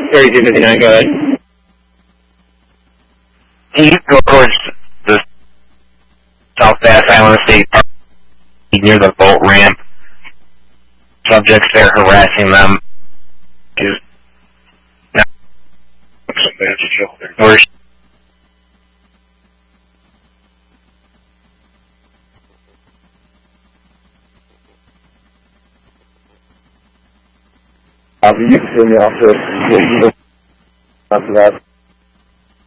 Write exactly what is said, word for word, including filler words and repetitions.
thirty-two fifty-nine, go ahead. Can you go towards the South Bass Island State Park near the boat ramp? Subjects there harassing them. Is or I'll be in the office after that.